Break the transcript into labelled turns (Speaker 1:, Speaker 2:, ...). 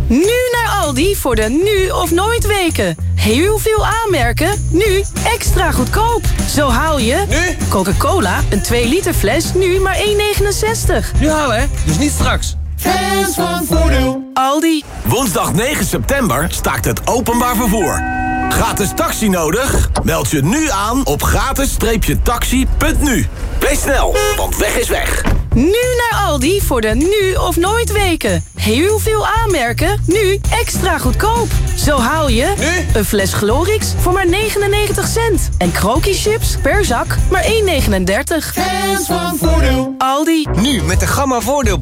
Speaker 1: Nu naar Aldi voor de nu of nooit weken. Heel veel aanmerken, nu extra goedkoop. Zo haal je...
Speaker 2: Nu?
Speaker 1: Coca-Cola, een 2 liter fles, nu maar 1,69.
Speaker 2: Nu halen, hè? Dus niet straks.
Speaker 3: Fans van Voordeel.
Speaker 1: Aldi.
Speaker 4: Woensdag 9 september staakt het openbaar vervoer. Gratis taxi nodig? Meld je nu aan op gratis-taxi.nu. Wees snel, want weg is weg.
Speaker 1: Nu naar Aldi voor de nu of nooit weken. Heel veel aanmerken, nu extra goedkoop. Zo haal je...
Speaker 2: Nu?
Speaker 1: Een fles Glorix voor maar 99 cent. En Kroki-chips per zak maar 1,39.
Speaker 3: Fans van Voordeel.
Speaker 1: Aldi.
Speaker 2: Nu met de Gamma Voordeel